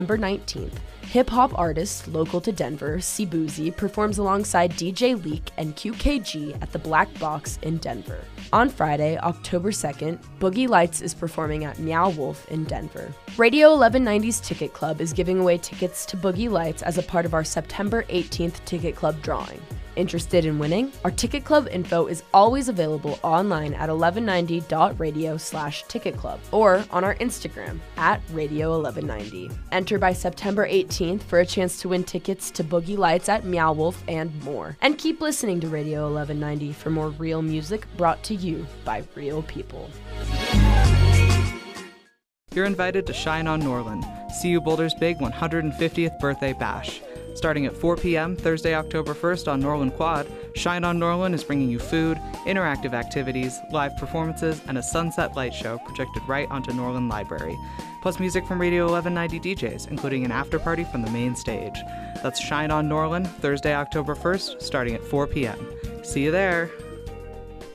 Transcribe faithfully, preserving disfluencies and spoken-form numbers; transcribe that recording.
November nineteenth, hip-hop artist local to Denver, Cboozy, performs alongside D J Leak and Q K G at the Black Box in Denver. On Friday, October second, Boogie Lights is performing at Meow Wolf in Denver. Radio eleven ninety's Ticket Club is giving away tickets to Boogie Lights as a part of our September eighteenth Ticket Club drawing. Interested in winning? Our Ticket Club info is always available online at eleven ninety dot radio slash ticket club or on our Instagram at radio eleven ninety. Enter by September eighteenth for a chance to win tickets to Boogie Lights at Meow Wolf and more. And keep listening to Radio eleven ninety for more real music brought to you by real people. You're invited to Shine on Norland, C U Boulder's big one hundred fiftieth birthday bash. Starting at four p.m. Thursday, October first on Norland Quad, Shine on Norland is bringing you food, interactive activities, live performances, and a sunset light show projected right onto Norland Library, plus music from Radio eleven ninety D Js, including an after-party from the main stage. That's Shine on Norland, Thursday, October first, starting at four p.m. See you there!